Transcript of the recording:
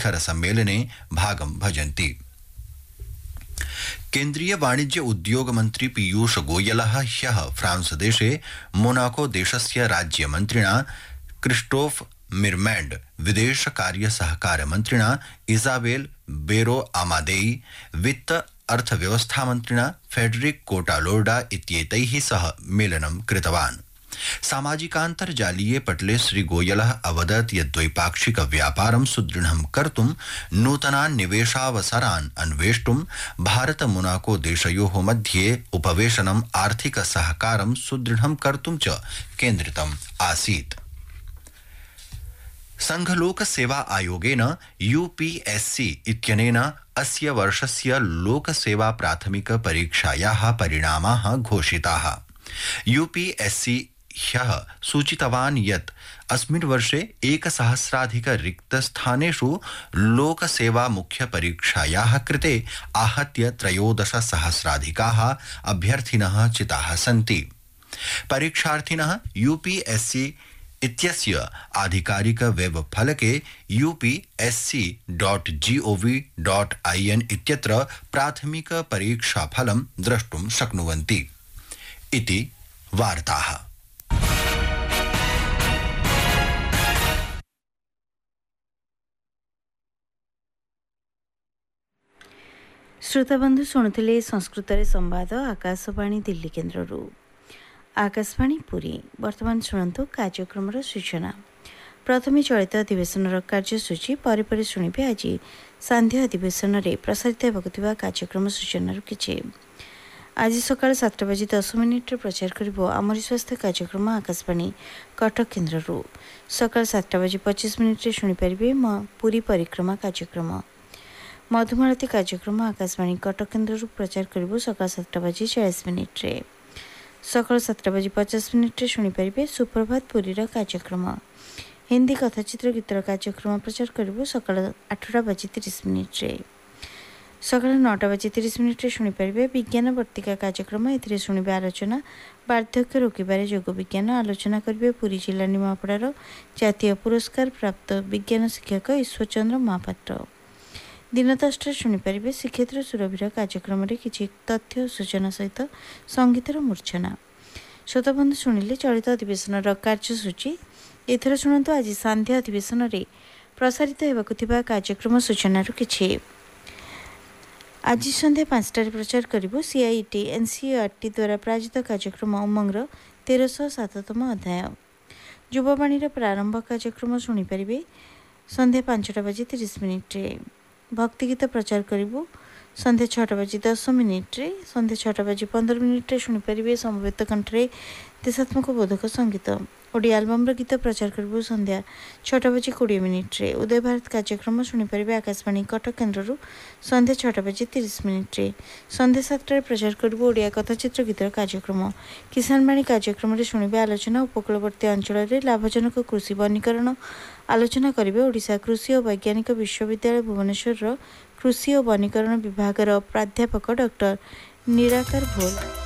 शिखर सम्मेलने भागं भजन्ति। केन्द्रीय वाणिज्य उद्योग मंत्री पीयूष गोयलः ह्यः फ्रांस देशे मोनाको देशस्य राज्यमन्त्रिणा क्रिस्टोफ मिरमैंड विदेश कार्य सहकार मंत्रिणा इजाबेल बेरो आमादेई वित्त अर्थव्यवस्था मंत्रिणा फेडरिक कोटालोर्डा इत्येतैः सह मेलनं कृतवान्। सामाजिकान्तर्जालीय पटले श्री गोयलः अवदत् यत् द्वैपाक्षिक व्यापारं सुदृढं कर्तुं नूतनान् निवेशावसरान् अन्वेष्टुं भारत मोनाको देशयोः मध्ये उपवेशनम् आर्थिक सहकारं सुदृढं कर्तुं च केन्द्रितम् आसीत्। संघलोक सेवा आयोगेन यूपीएससी इत्यनेन अस्य वर्षस्य लोकसेवा प्राथमिक परीक्षायाः परिणामाः घोषिताः। यूपीएससी ह्यः सूचितवान् यत् अस्मिन् वर्षे 1000 रिक्तस्थानेषु लोकसेवा मुख्य परीक्षायाः कृते आहत्य 13,000 अभ्यर्थिनः चिताः सन्ति। परीक्षार्थिनः यूपीएससी इत्यस्य आधिकारिक वेब फलके upsc.gov.in इत्यत्र प्राथमिक परीक्षाफलं द्रष्टुं शक्नुवन्ति इति वार्ताः। श्रोताबंधु शुणुथिले संस्कृत संवाद आकाशवाणी दिल्ली केन्द्ररू। आकाशवाणी पुरी वर्तमान शुणु कार्यक्रम सूचना। प्रथमे चलित अधिवेशन कार्यसूची पर शुणे आज सांध्य अधिवेशन में प्रसारित होगा कार्यक्रम सूचना किछि। आज सकाल 7:10 प्रचार करिबो आमरी स्वास्थ्य कार्यक्रम आकाशवाणी कटक केन्द्ररू। सकाल 7:25 शुणी पारिबे पुरी परिक्रमा कार्यक्रम। मधुमालती कार्यक्रम आकाशवाणी कटक केन्द्ररू प्रचार करिबो सकाल 7:40 सकाल 7:50 शुणी पारिबे सुप्रभात पुरीर कार्यक्रम। हिंदी कथाचित्र गीतर कार्यक्रम प्रचार करिबो सकाल 8:30 सकाल 9:30 शुणी पारिबे विज्ञान वर्तिका कार्यक्रम। एथिरे शुणिबे आलोचना वार्धक्य रोकिबारे योग विज्ञान आलोचना करिबे पुरी जिला निमापड़ार जातीय पुरस्कार प्राप्त विज्ञान शिक्षक ईश्वरचंद्र महापात्र। दिन 10 शुणी पारिबे श्रीक्षेत्र सुरभीर कार्यक्रम में किछि तथ्य सूचना सहित संगीतर मूर्छना। श्रोताबंधु शुणिले चलित अधिवेशन कार्यसूची। एथर शुणु आज सांध्य अधिवेशन में प्रसारित होगा कार्यक्रम सूचना किछि। आज संध्या 5टार प्रचार करिबो सीआईटी एनसीईआरटी द्वारा प्रायोजित कार्यक्रम उमंगर 1307तम अध्याय। युववाणी प्रारंभ कार्यक्रम शुणी पारिबे संध्या 5:30 भक्तिगीत प्रचार करिबो संध्या 6:10 संध्या 6:15 शुणी पारिबे समवेत कंठरे देशात्मक बोधक संगीत। ओडिया आलबम गीत प्रचार करिबो संध्या 6:20 उदय भारत कार्यक्रम शुणी पारिबे आकाशवाणी कटक केन्द्ररू संध्या 6:30 संध्या 7टार प्रचार करिबो ओडिया कथाचित्र गीतर कार्यक्रम। किसान बाणी कार्यक्रम शुणिबे आलोचना उपकूलवर्ती अंचल में लाभजनक कृषि वनीकरण आलोचना करिबे ओडिशा कृषि और वैज्ञानिक विश्वविद्यालय भुवनेश्वर कृषि और वनीकरण विभाग प्राध्यापक डॉक्टर निराकार भोल।